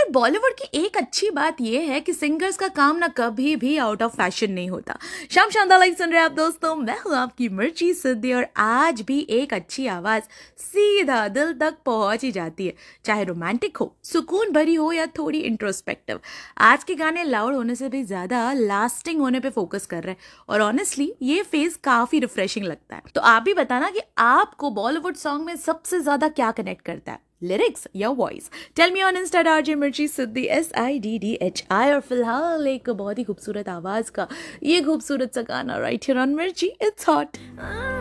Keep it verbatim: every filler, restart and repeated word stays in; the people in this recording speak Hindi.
बॉलीवुड की एक अच्छी बात यह है कि सिंगर्स का काम ना कभी भी आउट ऑफ फैशन नहीं होता। शाम शानदार लाइव सुन रहे हैं आप दोस्तों, मैं हूं आपकी मिर्ची सिद्धि और आज भी एक अच्छी आवाज सीधा दिल तक पहुंच ही जाती है, चाहे रोमांटिक हो, सुकून भरी हो या थोड़ी इंट्रोस्पेक्टिव। आज के गाने लाउड होने से भी ज्यादा लास्टिंग होने पे फोकस कर रहे हैं और ऑनेस्टली ये फेज काफी रिफ्रेशिंग लगता है। तो आप भी बताना कि आपको बॉलीवुड सॉन्ग में सबसे ज्यादा क्या कनेक्ट करता है, लिरिक्स या voice? Tell me on Insta RJ मिर्ची सिद्धि S I D D H I. और फिलहाल एक बहुत ही खूबसूरत आवाज का ये खूबसूरत सा गाना राइट हियर ऑन मिर्ची, इट्स हॉट।